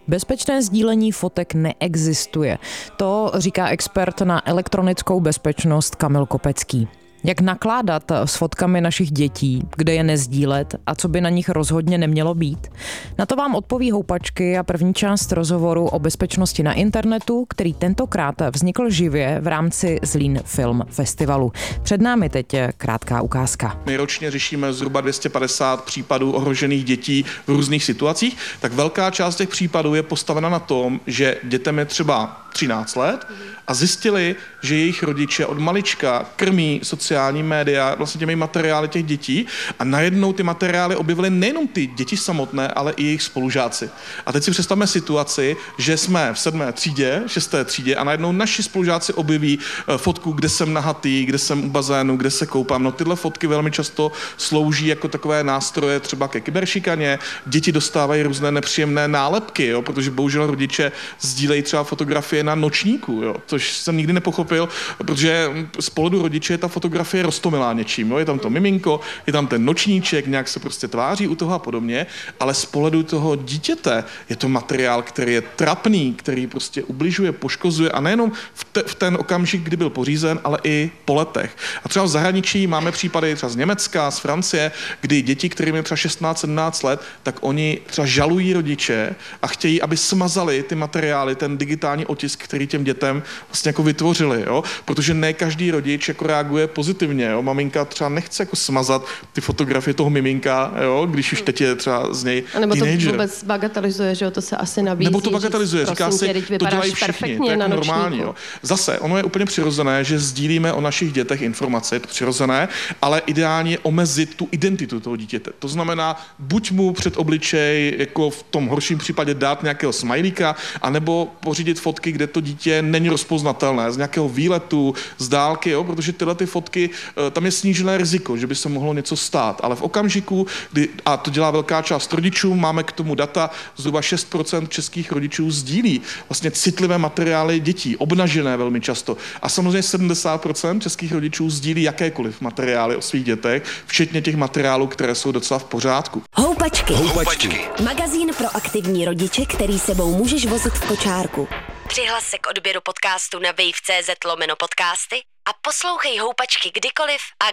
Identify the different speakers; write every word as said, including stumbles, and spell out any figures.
Speaker 1: Bezpečné sdílení fotek neexistuje. To říká expert na elektronickou bezpečnost Kamil Kopecký. Jak nakládat s fotkami našich dětí, kde je nezdílet a co by na nich rozhodně nemělo být? Na to vám odpoví Houpačky a první část rozhovoru o bezpečnosti na internetu, který tentokrát vznikl živě v rámci Zlín Film Festivalu. Před námi teď krátká ukázka.
Speaker 2: My ročně řešíme zhruba dvě stě padesát případů ohrožených dětí v různých situacích, tak velká část těch případů je postavena na tom, že dětem je třeba třináct let a zjistili, že jejich rodiče od malička krmí sociální média vlastně těmi materiály těch dětí a najednou ty materiály objevily nejenom ty děti samotné, ale i jejich spolužáci. A teď si představme situaci, že jsme v sedmé třídě, šesté třídě a najednou naši spolužáci objeví fotku, kde jsem nahatý, kde jsem u bazénu, kde se koupám. No tyhle fotky velmi často slouží jako takové nástroje třeba ke kyberšikaně. Děti dostávají různé nepříjemné nálepky, jo, protože bohužel rodiče sdílejí třeba fotografie na nočníku, jo, což jsem nikdy nepochopil, protože z pohledu rodiče je ta fotografie roztomilá něčím. Jo. Je tam to miminko, je tam ten nočníček, nějak se prostě tváří u toho a podobně, ale z pohledu toho dítěte je to materiál, který je trapný, který prostě ubližuje, poškozuje a nejenom v, te, v ten okamžik, kdy byl pořízen, ale i po letech. A třeba v zahraničí máme případy třeba z Německa, z Francie, kdy děti, kterým je třeba šestnáct sedmnáct let, tak oni třeba žalují rodiče a chtějí, aby smazali ty materiály, ten digitální otisk, který těm dětem vlastně jako vytvořili, jo? Protože ne každý rodič jako reaguje pozitivně, jo? Maminka třeba nechce jako smazat ty fotografie toho miminka, jo? Když už teď je třeba z něj
Speaker 3: a nebo
Speaker 2: teenager.
Speaker 3: to vůbec bagatelizuje, že jo, to se asi nabízí.
Speaker 2: Nebo to bagatelizuje, říká si,
Speaker 3: tě,
Speaker 2: to dělají všichni, to je jako normální, jo? Zase, ono je úplně přirozené, že sdílíme o našich dětech informace, je to přirozené, ale ideálně je omezit tu identitu toho dítěte. To znamená, buď mu před obličej, jako v tom horším případě dát nějakého smajlíka, anebo pořídit fotky, kde to dítě není rozpoznatelné, z nějakého výletu, z dálky, jo, protože tyhle ty fotky, tam je snížené riziko, že by se mohlo něco stát, ale v okamžiku, kdy, a to dělá velká část rodičů, máme k tomu data, zhruba šest procent českých rodičů sdílí vlastně citlivé materiály dětí, obnažené velmi často. A samozřejmě sedmdesát procent českých rodičů sdílí jakékoliv materiály o svých dětech, včetně těch materiálů, které jsou docela v pořádku.
Speaker 4: Houpačky. Houpačky. Magazín pro aktivní rodiče, který sebou můžeš vozit v kočárku. Přihlas se k odběru podcastu na wave tečka cz lomeno podcasty a poslouchej Houpačky kdykoliv a